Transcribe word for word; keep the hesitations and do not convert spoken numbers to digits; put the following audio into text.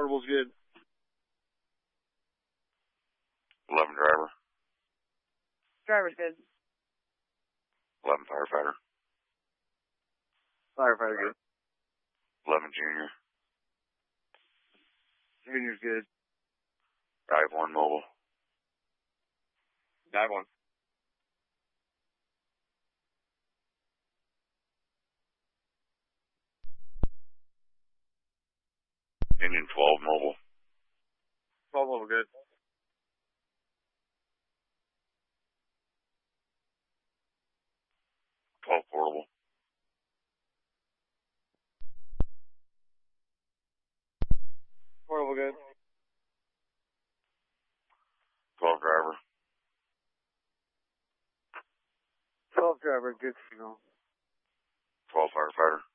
portable's good. eleven driver. Driver's good. eleven firefighter. Firefighter good. eleven junior. Junior's good. Dive one mobile. Dive one. Indian twelve mobile. twelve mobile good. twelve portable. Portable good. twelve driver. twelve driver good signal. twelve firefighter.